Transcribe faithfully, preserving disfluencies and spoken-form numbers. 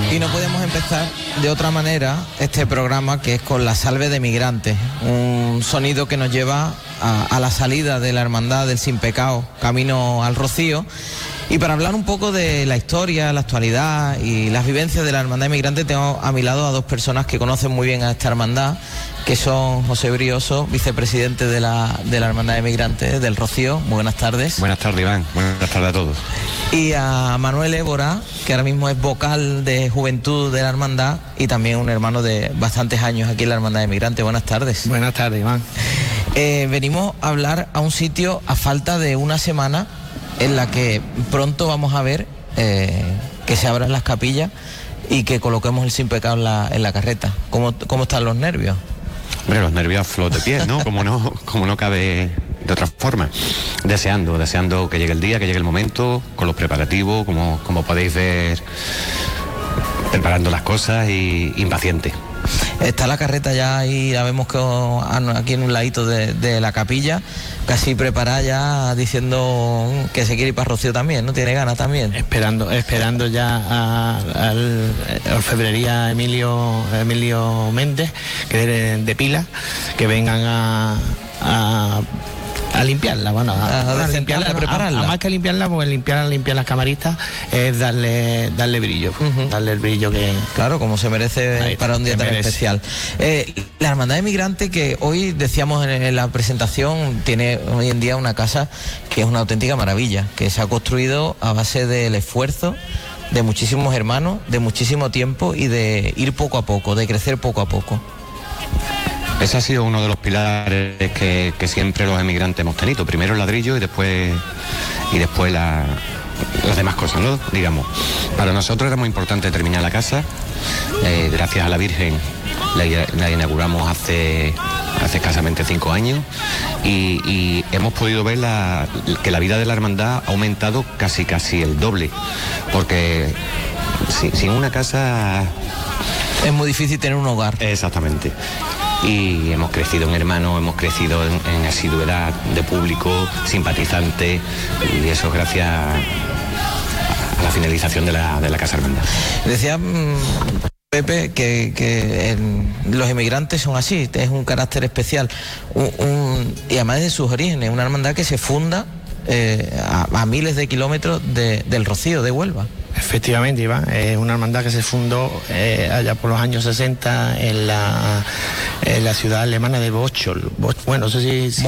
Y no podemos empezar de otra manera este programa, que es con la Salve de Migrantes, un sonido que nos lleva a, a la salida de la Hermandad del Sin Pecado, camino al Rocío. Y para hablar un poco de la historia, la actualidad y las vivencias de la Hermandad de Migrantes, tengo a mi lado a dos personas que conocen muy bien a esta hermandad, que son José Brioso, vicepresidente de la, de la Hermandad de Migrantes del Rocío. Muy buenas tardes. Buenas tardes, Iván. Buenas tardes a todos. Y a Manuel Évora, que ahora mismo es vocal de Juventud de la Hermandad y también un hermano de bastantes años aquí en la Hermandad de Migrantes. Buenas tardes. Buenas tardes, Iván. Eh, venimos a hablar a un sitio a falta de una semana en la que pronto vamos a ver eh, que se abran las capillas y que coloquemos el Sin Pecado en la, en la carreta. ¿Cómo, cómo están los nervios? Hombre, los nervios a flor de piel, ¿no? Como no, como no cabe de otra forma. Deseando, deseando que llegue el día, que llegue el momento, con los preparativos, como, como podéis ver, preparando las cosas y impaciente. Está la carreta ya ahí, la vemos que aquí en un ladito de, de la capilla, casi preparada ya, diciendo que se quiere ir para Rocío también, ¿no? Tiene ganas también. Esperando, esperando ya a, al orfebrería Emilio Emilio Méndez, que de, de Pila, que vengan a, a a limpiarla, bueno, a, a, a limpiarla, a prepararla. A, a más que limpiarla, porque limpiar, limpiar las camaristas es darle darle brillo, uh-huh. darle el brillo que... Claro, como se merece ahí, para un día tan merece. especial. Eh, la Hermandad de Migrantes, que hoy decíamos en, en la presentación, tiene hoy en día una casa que es una auténtica maravilla, que se ha construido a base del esfuerzo de muchísimos hermanos, de muchísimo tiempo y de ir poco a poco, de crecer poco a poco. Ese ha sido uno de los pilares que, que siempre los emigrantes hemos tenido. Primero el ladrillo y después y después la, las demás cosas, ¿no? Digamos. Para nosotros era muy importante terminar la casa. Eh, gracias a la Virgen la, la inauguramos hace, hace escasamente cinco años y, y hemos podido ver la, que la vida de la hermandad ha aumentado casi casi el doble. Porque sin, sin una casa... Es muy difícil tener un hogar. Exactamente. Y hemos crecido en hermanos, hemos crecido en, en asiduidad de público, simpatizante, y eso es gracias a la finalización de la, de la Casa Hermandad. Decía mmm, Pepe que, que en, los emigrantes son así, es un carácter especial, un, un, y además de sus orígenes, una hermandad que se funda eh, a, a miles de kilómetros de, del Rocío, de Huelva. Efectivamente, Iván, es una hermandad que se fundó eh, allá por los años sesenta en la, en la ciudad alemana de Bochol. Bo, bueno, no sé si... si